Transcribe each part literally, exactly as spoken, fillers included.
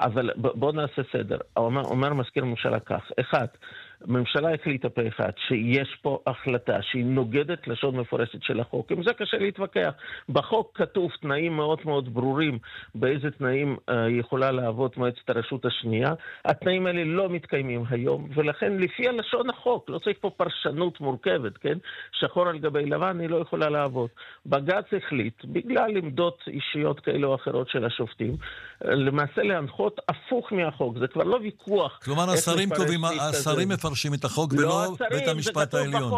אבל בוא נעשה סדר. אומר, אומר מזכיר הממשלה כך, אחד, הממשלה החליטה פה אחד שיש פה החלטה שהיא נוגדת לשון מפורשת של החוק. עם זה קשה להתווכח. בחוק כתוב תנאים מאוד מאוד ברורים באיזה תנאים אה, יכולה לעבוד מועצת הרשות השנייה. התנאים האלה לא מתקיימים היום, ולכן לפי לשון החוק, לא צריך פה פרשנות מורכבת, כן? שחור על גבי לבן היא לא יכולה לעבוד. בג"ץ החליט, בגלל עמדות אישיות כאלה או אחרות של השופטים, למעשה להנחות הפוך מהחוק. זה כבר לא ויכוח. כלומר, השרים קובעים, השרים מפרשים את החוק ולא בית המשפט העליון.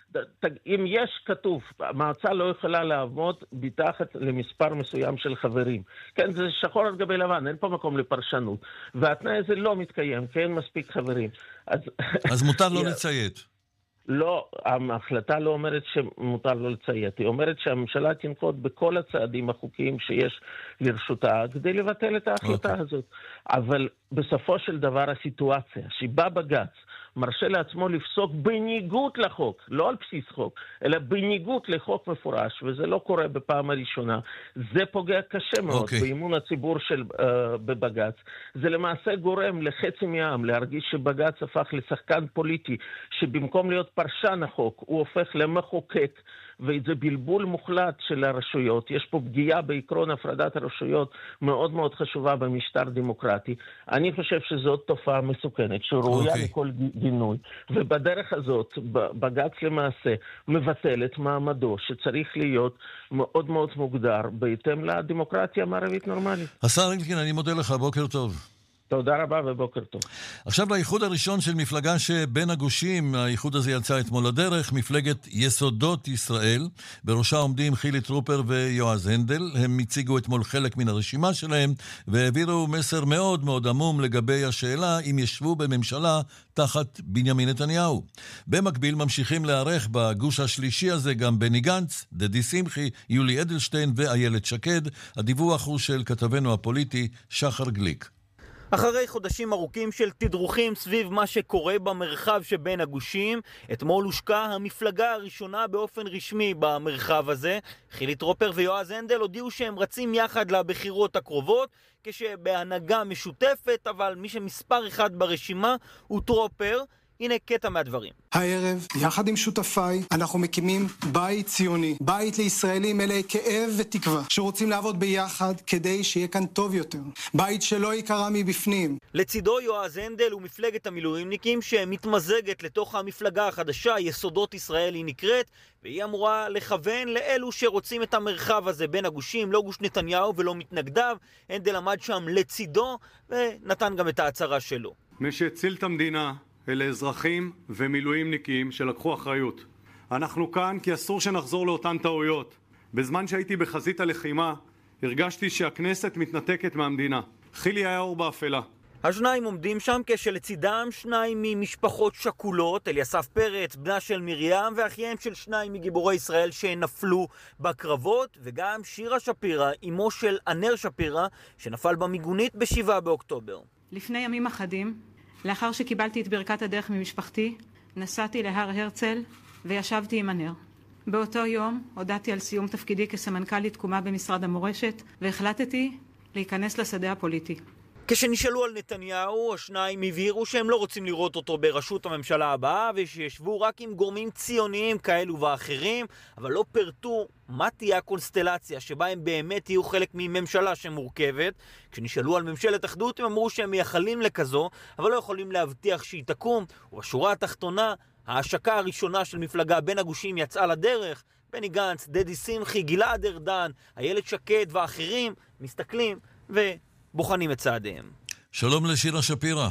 אם יש כתוב, המועצה לא יכולה לעבוד מתחת למספר מסוים של חברים. כן, זה שחור על גבי לבן, אין פה מקום לפרשנות. והתנאי הזה לא מתקיים, כי אין מספיק חברים. אז, אז מותר לא לציית. לא, ההחלטה לא אומרת שמותר לא לציית. היא אומרת שהממשלה תנקוט בכל הצעדים החוקיים שיש לרשותה כדי לבטל את ההחלטה okay. הזאת. אבל בסופו של דבר הסיטואציה שבה בג"ץ מרשה לעצמו לפסוק בניגוד לחוק, לא על בסיס חוק, אלא בניגוד לחוק מפורש, וזה לא קורה בפעם הראשונה, זה פוגע קשה מאוד okay. באמון הציבור של, uh, בבג"ץ. זה למעשה גורם לחצי מהעם להרגיש שבג"ץ הפך לשחקן פוליטי, שבמקום להיות פרשן החוק, הוא הופך למחוקק, וזה בלבול מוחלט של הרשויות. יש פה פגיעה בעקרון הפרדת הרשויות מאוד מאוד חשובה במשטר דמוקרטי. אני חושב שזאת תופעה מסוכנת, שראויה okay. לכל גינוי. ובדרך הזאת, בג"ץ למעשה מבטל את מעמדו, שצריך להיות מאוד מאוד מוגדר, בהתאם לדמוקרטיה המערבית נורמלית. השר אלקין, אני מודה לך, בוקר טוב. תודה רבה ובוקר טוב. עכשיו לאיחוד הראשון של מפלגה שבין הגושים, האיחוד הזה יצא אתמול לדרך, מפלגת יסודות ישראל, בראשה עומדים חילי טרופר ויועז הנדל. הם הציגו אתמול חלק מן הרשימה שלהם, והעבירו מסר מאוד מאוד עמום לגבי השאלה אם ישבו בממשלה תחת בנימין נתניהו. במקביל ממשיכים לערך בגוש השלישי הזה גם בני גנץ, דדי שמחי, יולי אדלשטיין ואיילת שקד. הדיווח הוא של כתבנו הפוליטי שחר גליק. אחרי חודשים ארוכים של תדרוכים סביב מה שקורה במרחב שבין הגושים, אתמול הושקה המפלגה הראשונה באופן רשמי במרחב הזה. חילי טרופר ויועז הנדל הודיעו שהם רצים יחד לבחירות הקרובות, כשבהנהגה משותפת, אבל מי שמספר אחד ברשימה הוא טרופר. הנה קטע מהדברים. הערב, יחד עם שותפיי, אנחנו מקימים בית ציוני, בית לישראלים מלאי כאב ותקווה, שרוצים לעבוד ביחד כדי שיהיה כאן טוב יותר. בית שלא יקרה מבפנים. לצידו יועז הנדל ומפלגת המילואימניקים שמתמזגת לתוך המפלגה החדשה, יסודות ישראל היא נקראת, והיא אמורה לכוון לאלו שרוצים את המרחב הזה בין הגושים, לא גוש נתניהו ולא מתנגדיו. הנדל עמד שם לצידו ונתן גם את ההצהרה שלו. מי שהציל את המדינה אלה אזרחים ומילואימניקים שלקחו אחריות. אנחנו כאן כי אסור שנחזור לאותן טעויות. בזמן שהייתי בחזית הלחימה, הרגשתי שהכנסת מתנתקת מהמדינה. חילי היה אור באפלה. השניים עומדים שם כשלצידם שניים ממשפחות שכולות, אליסף פרץ, בנה של מרים, ואחיהם של שניים מגיבורי ישראל שנפלו בקרבות, וגם שירה שפירא, אמו של ענר שפירא, שנפל במיגונית בשבעה באוקטובר. לפני ימים אחדים, לאחר שקיבלתי את ברכת הדרך ממשפחתי, נסעתי להר הרצל וישבתי עם ענר. באותו יום הודעתי על סיום תפקידי כסמנכ"לית תקומה במשרד המורשת, והחלטתי להיכנס לשדה הפוליטי. כשנשאלו על נתניהו, השניים הבהירו שהם לא רוצים לראות אותו בראשות הממשלה הבאה, ושישבו רק עם גורמים ציוניים כאלו ואחרים, אבל לא פרטו מה תהיה הקונסטלציה שבה הם באמת יהיו חלק מממשלה שמורכבת. כשנשאלו על ממשלת אחדות, הם אמרו שהם מייחלים לכזו, אבל לא יכולים להבטיח שהיא תקום. ובשורה התחתונה, ההשקה הראשונה של מפלגה בין הגושים יצאה לדרך. בני גנץ, דדי שמחי, גלעד ארדן, איילת שקד ואחרים מסתכלים ו... בוחנים את צעדיהם. שלום לשירה שפירא.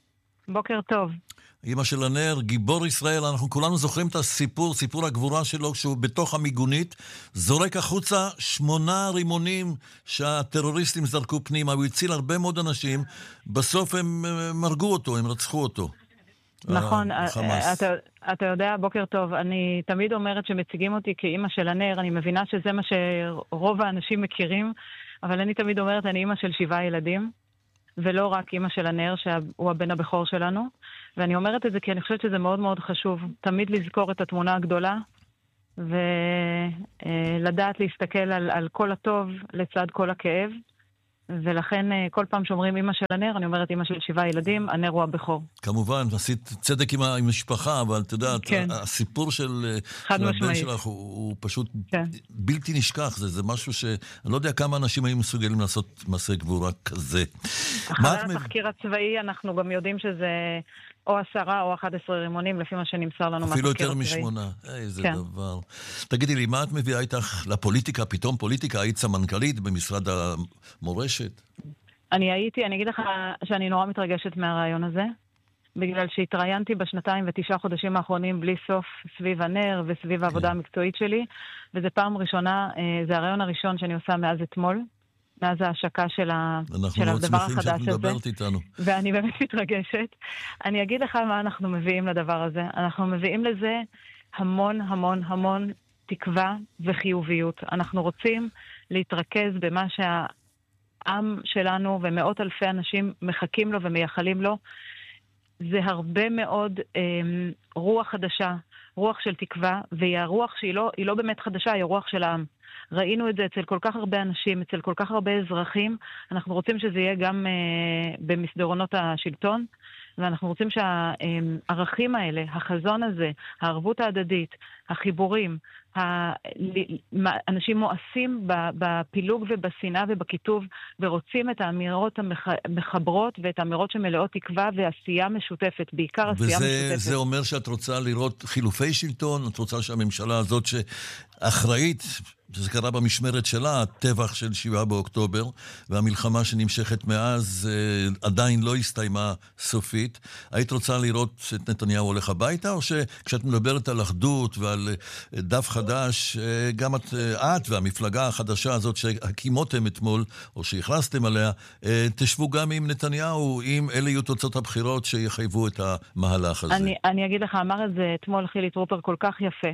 בוקר טוב. אמא של ענר, גיבור ישראל, אנחנו כולנו זוכרים את הסיפור, סיפור הגבורה שלו, כשהוא בתוך המיגונית, זורק החוצה שמונה רימונים שהטרוריסטים זרקו פנימה, הוא הציל הרבה מאוד אנשים, בסוף הם מרגו אותו, הם רצחו אותו. נכון, אתה, אתה יודע, בוקר טוב, אני תמיד אומרת שמציגים אותי כאמא של ענר, אני מבינה שזה מה שרוב האנשים מכירים, אבל אני תמיד אומרת, אני אמא של שבעה ילדים, ולא רק אמא של ענר, שהוא הבן הבכור שלנו. ואני אומרת את זה כי אני חושבת שזה מאוד מאוד חשוב, תמיד לזכור את התמונה הגדולה, ולדעת להסתכל על, על כל הטוב לצד כל הכאב, ולכן כל פעם שאומרים אמא של הנר, אני אומרת אמא של שבעה ילדים, הנר הוא הבכור. כמובן, עשית צדק עם המשפחה, אבל אתה יודע, כן. הסיפור של, של הבן שלך הוא, הוא פשוט כן. בלתי נשכח. זה, זה משהו שאני לא יודע כמה אנשים היו מסוגלים לעשות מעשה גבורה כזה. אחרי התחקיר הצבאי, אנחנו גם יודעים שזה או עשרה או אחד עשרה רימונים, לפי מה שנמסר לנו. אפילו יותר משמונה. איזה כן. דבר. תגידי לי, מה את מביאה איתך לפוליטיקה? פתאום פוליטיקה, היית סמנכ"לית במשרד המורשת? אני הייתי, אני אגיד לך שאני נורא מתרגשת מהרעיון הזה, בגלל שהתראיינתי בשנתיים ותשעה חודשים האחרונים בלי סוף סביב הנר וסביב העבודה המקצועית שלי, וזה פעם ראשונה, זה הרעיון הראשון שאני עושה מאז אתמול, מאז ההשקה של, ה... של הדבר החדש הזה. ואני באמת מתרגשת. אני אגיד לך מה אנחנו מביאים לדבר הזה. אנחנו מביאים לזה המון המון המון תקווה וחיוביות. אנחנו רוצים להתרכז במה שהעם שלנו ומאות אלפי אנשים מחכים לו ומייחלים לו. זה הרבה מאוד אה, רוח חדשה, רוח של תקווה, והיא הרוח שהיא לא, היא לא באמת חדשה, היא הרוח של העם. ראינו את זה אצל כל כך הרבה אנשים, אצל כל כך הרבה אזרחים. אנחנו רוצים שזה יהיה גם אה, במסדרונות השלטון, ואנחנו רוצים שהערכים האלה, החזון הזה, הערבות ההדדית, החיבורים, אנשים מואסים בפילוג ובשנאה ובכיתוב, ורוצים את האמירות המחברות ואת האמירות שמלאות תקווה ועשייה משותפת, בעיקר עשייה משותפת. וזה אומר שאת רוצה לראות חילופי שלטון? את רוצה שהממשלה הזאת שאחראית, שזה קרה במשמרת שלה, הטבח של שבעה באוקטובר, והמלחמה שנמשכת מאז עדיין לא הסתיימה סופית, היית רוצה לראות את נתניהו הולך הביתה, או שכשאת מדברת על אחדות ועל דף חדש, גם את, את והמפלגה החדשה הזאת שהקימותם אתמול, או שהכנסתם עליה, תשבו גם עם נתניהו, אם אלה יהיו תוצאות הבחירות שיחייבו את המהלך הזה? אני, אני אגיד לך, אמר את זה אתמול חילי טרופר כל כך יפה.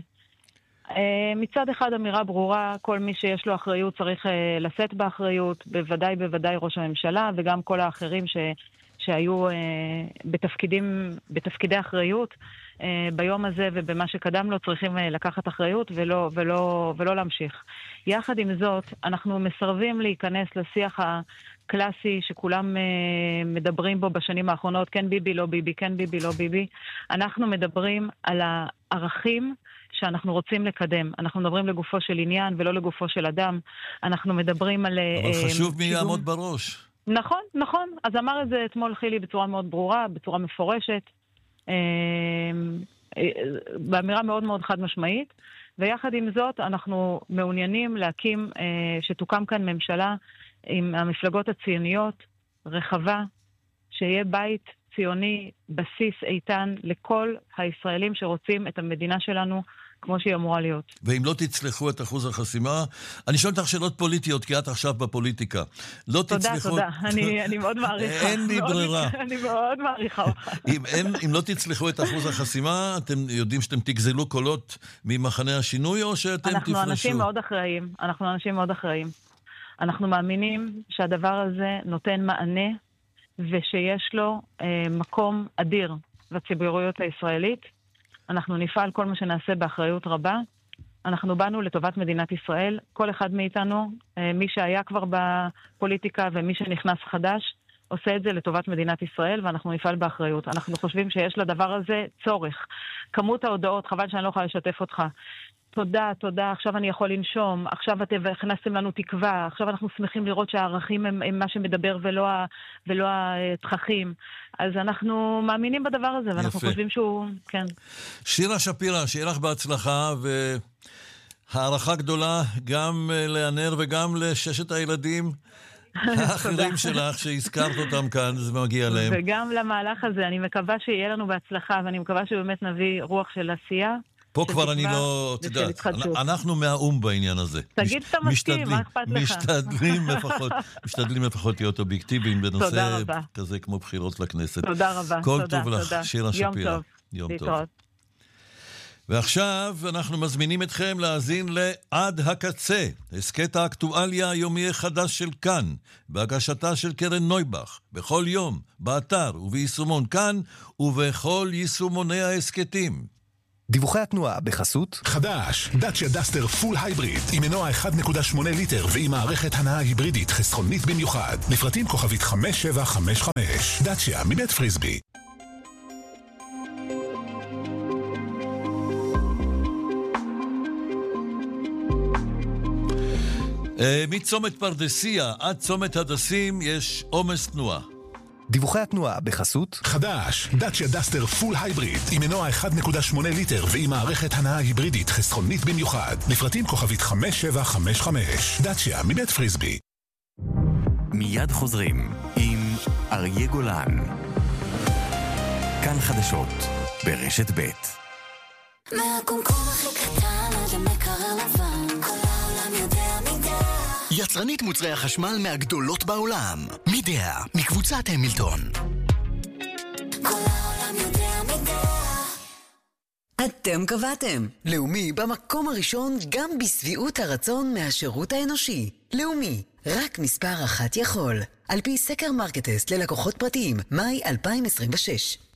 מצד אחד אמירה ברורה, כל מי שיש לו אחריות צריך לשאת באחריות, בוודאי בוודאי ראש הממשלה, וגם כל האחרים ש, שהיו בתפקידים, בתפקידי אחריות, ביום הזה ובמה שקדם לו צריכים לקחת אחריות ולא, ולא, ולא להמשיך. יחד עם זאת, אנחנו מסרבים להיכנס לשיח הקלאסי שכולם מדברים בו בשנים האחרונות, כן ביבי, לא ביבי, כן ביבי, לא ביבי. אנחנו מדברים על הערכים שאנחנו רוצים לקדם. אנחנו מדברים לגופו של עניין ולא לגופו של אדם. אנחנו מדברים על... אבל חשוב מי יעמוד בראש. נכון, נכון. אז אמר את זה אתמול חילי בצורה מאוד ברורה, בצורה מפורשת, באמירה מאוד מאוד חד משמעית, ויחד עם זאת אנחנו מעוניינים להקים, שתוקם כאן ממשלה עם המפלגות הציוניות, רחבה, שיהיה בית ציוני, בסיס איתן לכל הישראלים שרוצים את המדינה שלנו כמו שהיא אמורה להיות. ואם לא תצלחו את אחוז החסימה, אני שואל אותך שאלות פוליטיות, כי את עכשיו בפוליטיקה. לא תודה, תצלחו... תודה. אני, אני מאוד מעריכה. אין לי ברירה. אני מאוד מעריכה אותך. אם, אין, אם לא תצלחו את אחוז החסימה, אתם יודעים שאתם תגזלו קולות ממחנה השינוי, או שאתם אנחנו תפרשו? אנחנו אנשים מאוד אחראיים. אנחנו אנשים מאוד אחראיים. אנחנו מאמינים שהדבר הזה נותן מענה, ושיש לו אה, מקום אדיר לציבוריות הישראלית. אנחנו נפעל כל מה שנעשה באחריות רבה. אנחנו באנו לטובת מדינת ישראל. כל אחד מאיתנו, מי שהיה כבר בפוליטיקה ומי שנכנס חדש, עושה את זה לטובת מדינת ישראל, ואנחנו נפעל באחריות. אנחנו חושבים שיש לדבר הזה צורך. כמות ההודעות, חבל שאני לא יכולה לשתף אותך. תודה, תודה, עכשיו אני יכול לנשום, עכשיו אתם הכנסתם לנו תקווה, עכשיו אנחנו שמחים לראות שהערכים הם, הם מה שמדבר ולא, ה, ולא התככים. אז אנחנו מאמינים בדבר הזה, ואנחנו יפה. חושבים שהוא, כן. שירה שפירא, שיהיה לך בהצלחה, והערכה גדולה גם לענר וגם לששת הילדים האחרים שלך, שהזכרת אותם כאן, זה מגיע להם. וגם למהלך הזה, אני מקווה שיהיה לנו בהצלחה, ואני מקווה שבאמת נביא רוח של עשייה, פה כבר אני לא, אתה יודע, אנחנו מהאום בעניין הזה. תגיד שאתה מסכים, מה אכפת לך? משתדלים לפחות, משתדלים לפחות להיות אובייקטיביים בנושא כזה כמו בחירות לכנסת. תודה רבה. כל טוב לך, שירה שפירא. יום טוב. ועכשיו אנחנו מזמינים אתכם להאזין לעד הקצה, הסקט האקטואליה היומי החדש של כאן, בהגשתה של קרן נויבך, בכל יום, באתר וביישומון כאן, ובכל יישומוני ההסקטים. דיווחי התנועה בחסות חדש, דאצ'יה דסטר פול הייבריד עם מנוע אחד נקודה שמונה ליטר ועם מערכת הנעה היברידית חסכונית במיוחד. לפרטים כוכבית חמש שבע חמש חמש. דאצ'יה מבית פריסבי. מצומת פרדסיה עד צומת הדסים יש עומס תנועה. דיווחי התנועה בחסות חדש, דאצ'יה דסטר פול הייבריד עם מנוע אחד נקודה שמונה ליטר ועם מערכת הנעה היברידית חסכונית במיוחד. לפרטים כוכבית חמש שבע חמש חמש. דאצ'יה מבית פריסבי. מיד חוזרים עם אריה גולן. כאן חדשות ברשת ב'. מהקומקום הכי קטן עד המקרר לבן, כל העולם יודע מידה. יצרנית מוצרי החשמל מהגדולות בעולם, מידה, מקבוצת המילטון. כל העולם יודע מידה. אתם קבעתם. לאומי במקום הראשון גם בסביעות הרצון מהשירות האנושי. לאומי, רק מספר אחת יכול. על פי סקר מרקטסט ללקוחות פרטיים, מאי אלפיים עשרים ושש.